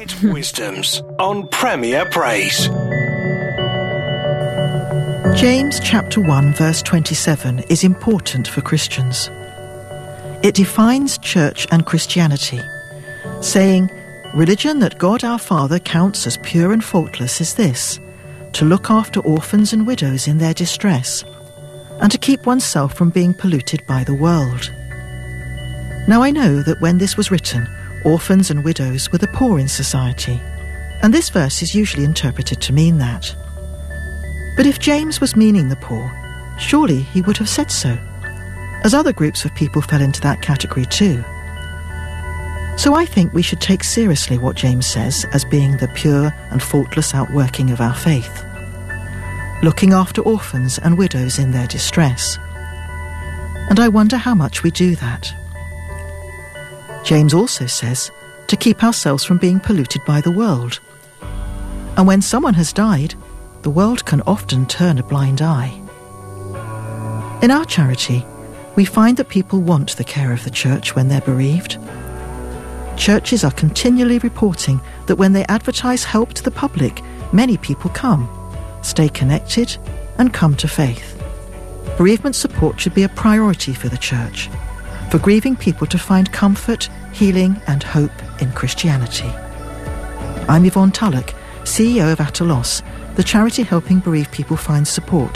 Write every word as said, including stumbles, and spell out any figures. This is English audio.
Wisdoms on Premier Praise. James chapter one verse twenty-seven is important for Christians. It defines church and Christianity, saying, "Religion that God our Father counts as pure and faultless is this, to look after orphans and widows in their distress, and to keep oneself from being polluted by the world." Now I know that when this was written, orphans and widows were the poor in society, and this verse is usually interpreted to mean that. But if James was meaning the poor, surely he would have said so, as other groups of people fell into that category too. So I think we should take seriously what James says as being the pure and faultless outworking of our faith, looking after orphans and widows in their distress. And I wonder how much we do that. James also says to keep ourselves from being polluted by the world. And when someone has died, the world can often turn a blind eye. In our charity, we find that people want the care of the church when they're bereaved. Churches are continually reporting that when they advertise help to the public, many people come, stay connected, and come to faith. Bereavement support should be a priority for the church, for grieving people to find comfort, healing, and hope in Christianity. I'm Yvonne Tullock, C E O of Atalos, the charity helping bereaved people find support